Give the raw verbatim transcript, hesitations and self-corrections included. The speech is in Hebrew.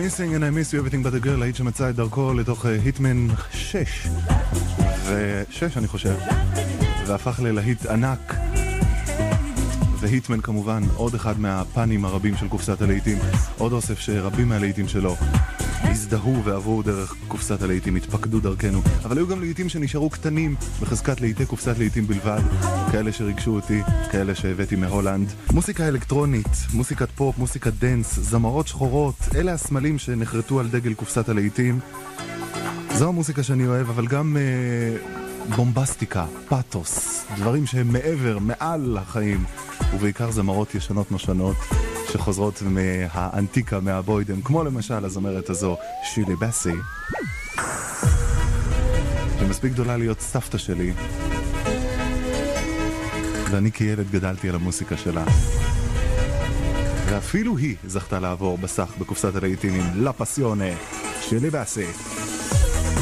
Missing and I Miss You Everything But a Girl, להיט שמצא את דרכו לתוך היטמן שש ושש אני חושב, והפך ללהיט ענק. והיטמן כמובן עוד אחד מהפנים הרבים של קופסת הלהיטים, עוד אוסף שרבים מהלהיטים שלו הזדהו ועברו דרך קופסת הלהיטים, התפקדו דרכנו, אבל היו גם להיטים שנשארו קטנים בחזקת להיטי קופסת להיטים בלבד, כאלה שריגשו אותי, כאלה שהבאתי מהולנד. מוסיקה אלקטרונית, מוסיקת פופ, מוסיקת דנס, זמרות שחורות, אלה הסמלים שנחרטו על דגל קופסת הלהיטים. זו המוסיקה שאני אוהב, אבל גם אה, בומבסטיקה, פאטוס, דברים שהם מעבר, מעל החיים, ובעיקר זמרות ישנות נושנות שחוזרות מהאנטיקה, מהבוידם, כמו למשל הזמרת הזו, שירלי בסי, שמספיק גדולה להיות סבתא שלי, ואני כילד גדלתי על המוסיקה שלה, ואפילו היא זכתה לעבור בסך בקופסת הלהיטים עם לה פסיונה, שירלי בסי.